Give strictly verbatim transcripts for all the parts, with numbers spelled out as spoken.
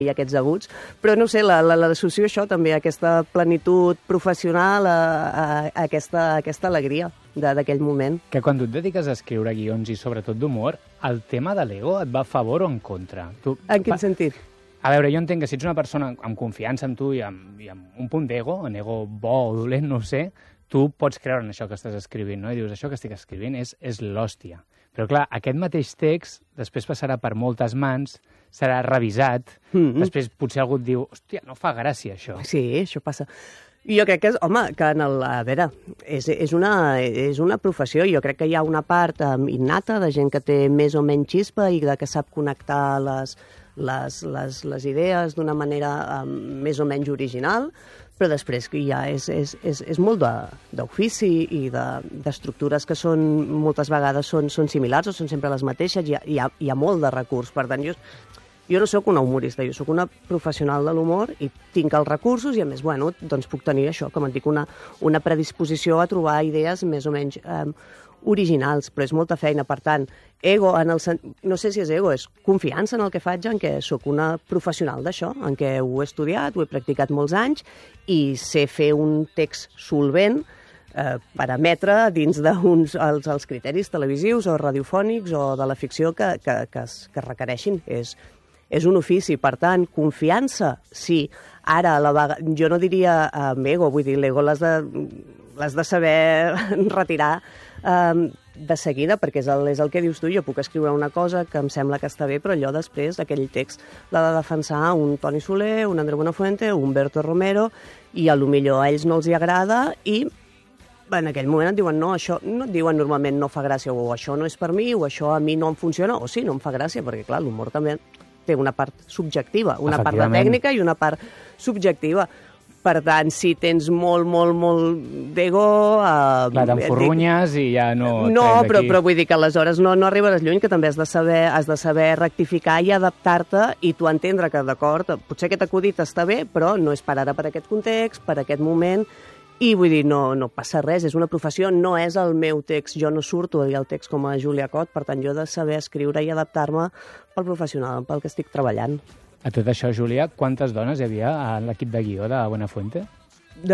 i aquests aguts, però no sé, l'associo això també, aquesta plenitud professional, a, a, a, aquesta, a aquesta alegria d'aquell moment. Que quan tu et dediques a escriure guions i sobretot d'humor, el tema de l'ego et va a favor o en contra? Tu, en quin sentit? A veure, jo entenc que si ets una persona amb confiança en tu i amb, i amb un punt d'ego, un ego bo o dolent, no ho sé, tu pots creure en això que estàs escrivint, no? I dius, això que estic escrivint és, és l'hòstia. Però clar, aquest mateix text després passarà per moltes mans, serà revisat, mm-hmm. després potser algú et diu, hòstia, no fa gràcia això. Sí, això passa. Jo crec que, és, home, que en el, a veure, és, és, una, és una professió, jo crec que hi ha una part um, innata de gent que té més o menys xispa i de que sap connectar les, les, les, les idees d'una manera um, més o menys original, però després que ja és, és, és, és molt d'ofici i d'estructures de, que són, moltes vegades són, són similars o són sempre les mateixes, hi ha, hi ha, hi ha molt de recurs. Per tant, jo, jo no sóc una humorista, jo sóc una professional de l'humor i tinc els recursos i, a més, bueno, doncs puc tenir això, com et dic, una, una predisposició a trobar idees més o menys eh, originals, però és molta feina. Per tant, ego, en el sen... no sé si és ego, és confiança en el que faig, en què sóc una professional d'això, en què ho he estudiat, ho he practicat molts anys i sé fer un text solvent eh, per emetre dins d'uns els, els criteris televisius o radiofònics o de la ficció que, que, que, es, que es requereixin. És, és un ofici, per tant, confiança, sí. Ara, la vaga... jo no diria eh, ego, vull dir, l'ego l'has de, l'has de saber retirar Um, de seguida, perquè és el, és el que dius tu, jo puc escriure una cosa que em sembla que està bé, però allò després, aquell text, l'ha de defensar un Toni Soler, un Andreu Buenafuente, un Humberto Romero, i a lo millor a ells no els hi agrada, i en aquell moment et diuen, no, això, no et diuen normalment no fa gràcia, o això no és per mi, o això a mi no em funciona, o sí, no em fa gràcia, perquè clar, l'humor també té una part subjectiva, una part de tècnica i una part subjectiva. Per tant, si tens molt, molt, molt d'ego... Uh, Clar, t'enforrunyes i ja no... No, però, però vull dir que aleshores no, no arribaràs lluny, que també has de saber, has de saber rectificar i adaptar-te i tu entendre que, d'acord, potser aquest acudit està bé, però no és per ara, per aquest context, per aquest moment, i vull dir, no, no passa res, és una professió, no és el meu text, jo no surto a dir el text com a Júlia Cot, per tant, jo he de saber escriure i adaptar-me pel professional, pel que estic treballant. A tot això, Júlia, quantes dones hi havia a l'equip de guió de Buenafuente? De,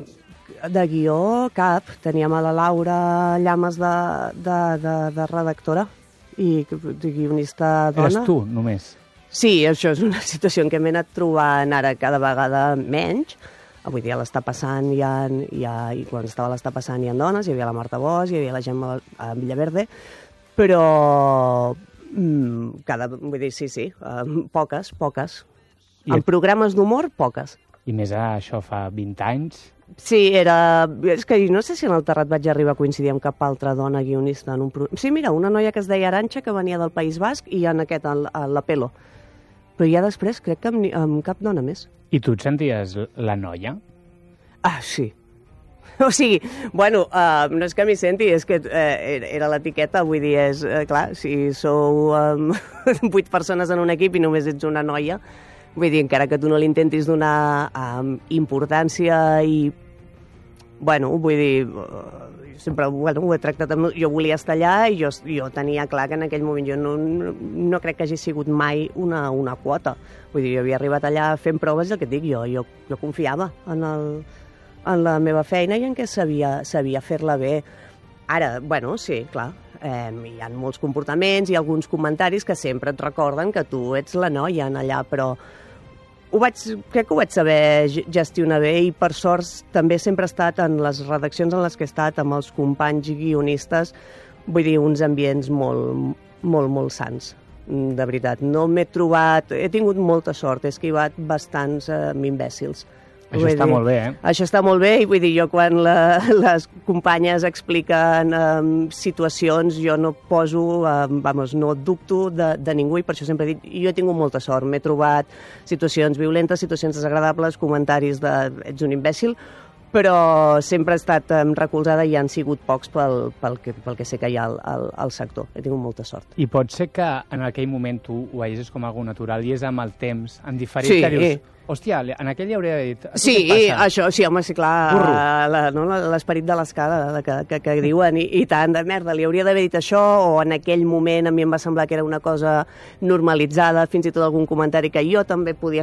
de guió, cap. Teníem a la Laura Llames de, de, de, de redactora i de guionista dona. Eres tu, només? Sí, això és una situació en què m'he anat trobant ara cada vegada menys. Avui dia l'està passant, hi ha, hi ha, i quan estava l'està passant hi ha dones, hi havia la Marta Bosch, hi havia la Gemma a Villaverde, però... Cada, vull dir, sí, sí, uh, poques, poques. I en et... programes d'humor, poques. I més a això fa vint anys? Sí, era... És que no sé si en el Terrat vaig arribar a coincidir amb cap altra dona guionista en un programa. Sí, mira, una noia que es deia Arantxa, que venia del País Basc, i en aquest, a la Pelo. Però ja després crec que amb, amb cap dona més. I tu et senties la noia? Ah, sí. O sigui, bueno, uh, no és que m'hi senti, és que uh, era l'etiqueta, vull dir, és, uh, clar, si sou um, vuit persones en un equip i només ets una noia, vull dir, encara que tu no li intentis donar um, importància i, bueno, vull dir, uh, sempre bueno, ho he tractat amb... Jo volia estar allà i jo, jo tenia clar que en aquell moment jo no, no, no crec que hagi sigut mai una, una quota. Vull dir, jo havia arribat allà fent proves i el que et dic, jo, jo, jo confiava en el... en la meva feina i en què sabia, sabia fer-la bé. Ara, bueno, sí, clar, eh, hi ha molts comportaments i alguns comentaris que sempre et recorden que tu ets la noia en allà, però ho vaig, crec que ho vaig saber gestionar bé i per sort també sempre he estat en les redaccions en les que he estat amb els companys guionistes, vull dir, uns ambients molt, molt, molt sans. De veritat, no m'he trobat... He tingut molta sort, he esquivat bastants eh, imbècils. Això està molt bé, eh? Això està molt bé i vull dir, jo quan la, les companyes expliquen um, situacions, jo no poso, um, vamos, no dubto de, de ningú i per això sempre he dit, jo he tingut molta sort, m'he trobat situacions violentes, situacions desagradables, comentaris de ets un imbècil, però sempre he estat um, recolzada i han sigut pocs pel, pel, que, pel que sé que hi ha al, al, al sector. He tingut molta sort. I pot ser que en aquell moment tu ho vegis com algo natural i és amb el temps, en diferit sí, que dius... hòstia, en aquell hi hauria dit... Sí, això, sí, home, sí, clar, la, no, l'esperit de l'escala que, que, que diuen, i, i tant, de merda, li hauria d'haver dit això, o en aquell moment a mi em va semblar que era una cosa normalitzada, fins i tot algun comentari que jo també podia